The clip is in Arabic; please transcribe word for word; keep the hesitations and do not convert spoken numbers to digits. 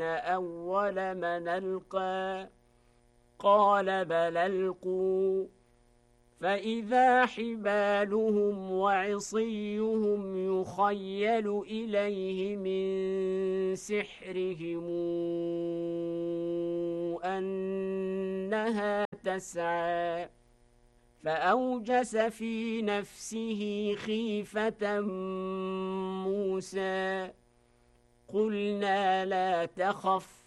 أول من ألقى قال بل ألقوا فإذا حبالهم وعصيهم يخيل إليه من سحرهم أنها تسعى فأوجس في نفسه خيفة موسى قلنا لا تخف